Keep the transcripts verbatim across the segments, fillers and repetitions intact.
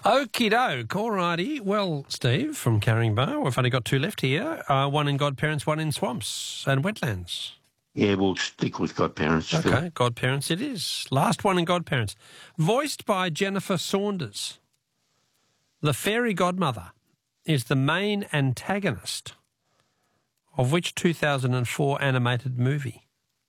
Okie doke. All righty. Well, Steve from Carringbar, we've only got two left here. Uh, one in godparents, one in swamps and wetlands. Yeah, we'll stick with godparents. Okay, Phil. godparents it is. Last one in godparents. Voiced by Jennifer Saunders, the fairy godmother is the main antagonist of which two thousand four animated movie?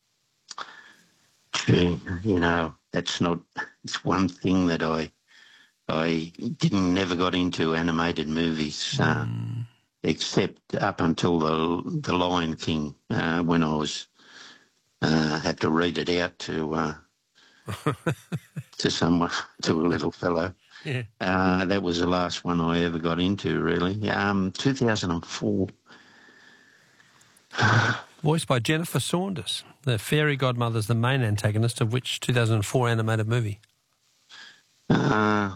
Gee, you know, that's not, it's one thing that I I didn't never got into animated movies, uh, Mm. except up until the the Lion King, uh, when I was uh, had to read it out to uh, to someone, to a little fellow. Yeah. Uh, that was the last one I ever got into, really. Um, two thousand four. Voiced by Jennifer Saunders, the fairy godmother is the main antagonist of which two thousand four animated movie? Uh,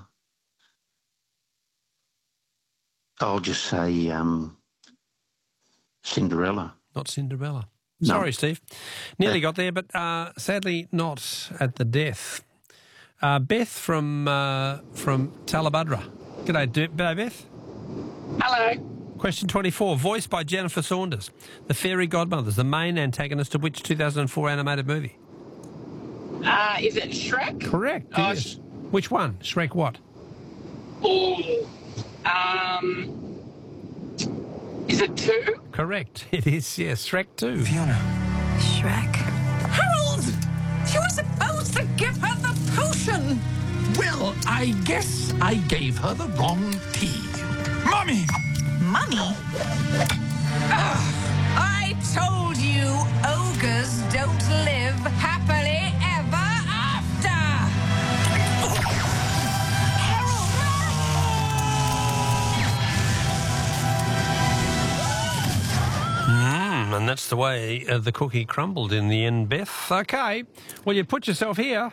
I'll just say um, Cinderella. Not Cinderella. No. Sorry, Steve. Nearly got there, but uh, sadly not at the death. Uh, Beth from uh, from Talabudra. G'day, D- Beth. Hello. Question twenty-four, voiced by Jennifer Saunders, the fairy godmother is the main antagonist of which two thousand four animated movie? Uh, is it Shrek? Correct. Oh, Yes. sh- Which one? Shrek what? Oh, um, is it two? Correct. It is, yes. Shrek two. Fiona. Shrek. Harold! You were supposed to give her the potion! Well, I guess I gave her the wrong tea. Mummy! Mummy? Ugh, I told you ogres don't live happily ever after! Harold! Mm, and that's the way uh, the cookie crumbled in the end, Beth. Okay. Well, you put yourself here.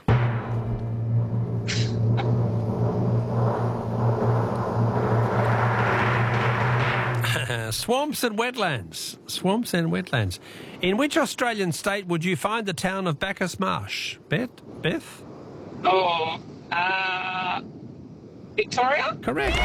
Swamps and wetlands. Swamps and wetlands. In which Australian state would you find the town of Bacchus Marsh? Beth? Beth? Oh, uh, Victoria? Correct.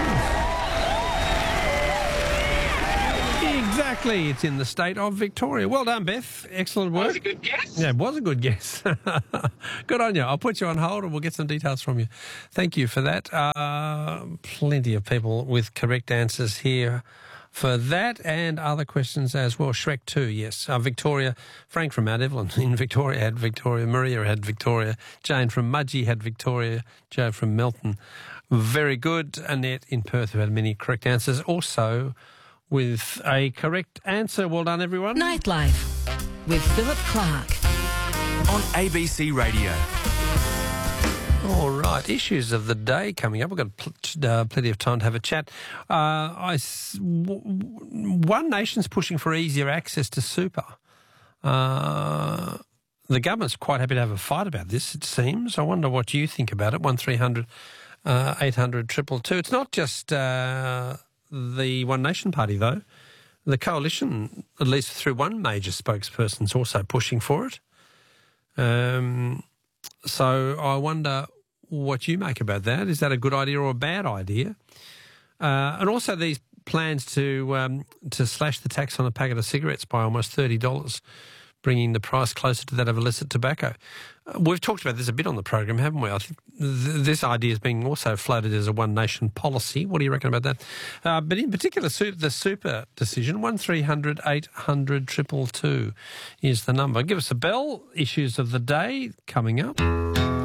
Exactly. It's in the state of Victoria. Well done, Beth. Excellent That work. was a good guess. Yeah, it was a good guess. Good on you. I'll put you on hold and we'll get some details from you. Thank you for that. Uh, plenty of people with correct answers here for that and other questions as well. Shrek two, yes. Uh, Victoria, Frank from Mount Evelyn in Victoria had Victoria. Maria had Victoria. Jane from Mudgee had Victoria. Joe from Melton. Very good. Annette in Perth who had many correct answers. Also with a correct answer. Well done, everyone. Nightlife with Philip Clark. On A B C Radio. All right, issues of the day coming up. We've got pl- uh, plenty of time to have a chat. Uh, I s- w- w- One Nation's pushing for easier access to super. Uh, the government's quite happy to have a fight about this, it seems. I wonder what you think about it. one three hundred eight hundred two two two. It's not just uh, the One Nation party, though. The coalition, at least through one major spokesperson, is also pushing for it. Um... So I wonder what you make about that. Is that a good idea or a bad idea? Uh, and also these plans to um, to slash the tax on a packet of cigarettes by almost thirty dollars, bringing the price closer to that of illicit tobacco. Uh, we've talked about this a bit on the program, haven't we? I think th- this idea is being also floated as a One Nation policy. What do you reckon about that? Uh, but in particular, su- the super decision, one three hundred eight hundred two two two is the number. Give us a bell. Issues of the day coming up.